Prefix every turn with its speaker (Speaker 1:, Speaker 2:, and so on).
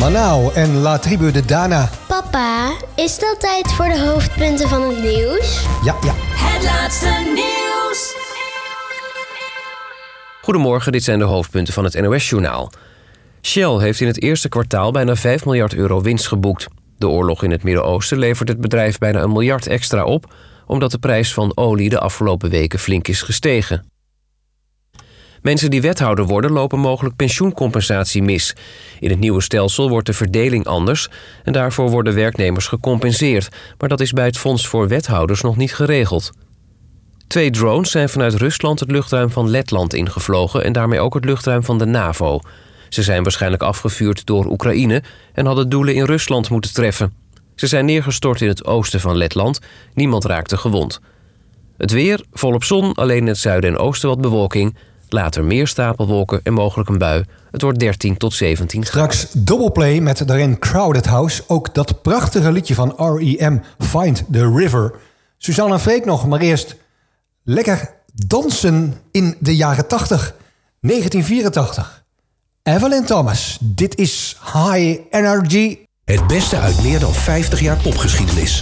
Speaker 1: Manao en La Tribu de Dana.
Speaker 2: Papa, is het al tijd voor de hoofdpunten van het nieuws?
Speaker 1: Ja.
Speaker 3: Het laatste nieuws.
Speaker 4: Goedemorgen, dit zijn de hoofdpunten van het NOS-journaal. Shell heeft in het eerste kwartaal bijna 5 miljard euro winst geboekt. De oorlog in het Midden-Oosten levert het bedrijf bijna 1 miljard extra op, omdat de prijs van olie de afgelopen weken flink is gestegen. Mensen die wethouder worden lopen mogelijk pensioencompensatie mis. In het nieuwe stelsel wordt de verdeling anders en daarvoor worden werknemers gecompenseerd. Maar dat is bij het Fonds voor Wethouders nog niet geregeld. 2 drones zijn vanuit Rusland het luchtruim van Letland ingevlogen en daarmee ook het luchtruim van de NAVO. Ze zijn waarschijnlijk afgevuurd door Oekraïne en hadden doelen in Rusland moeten treffen. Ze zijn neergestort in het oosten van Letland. Niemand raakte gewond. Het weer, volop zon, alleen in het zuiden en oosten wat bewolking. Later meer stapelwolken en mogelijk een bui. Het wordt 13 tot 17 graden.
Speaker 1: Straks Doubleplay met daarin Crowded House. Ook dat prachtige liedje van R.E.M. Find the River. Suzanne en Freek nog, maar eerst lekker dansen in de jaren 80. 1984. Evelyn Thomas, dit is High Energy.
Speaker 5: Het beste uit meer dan 50 jaar popgeschiedenis.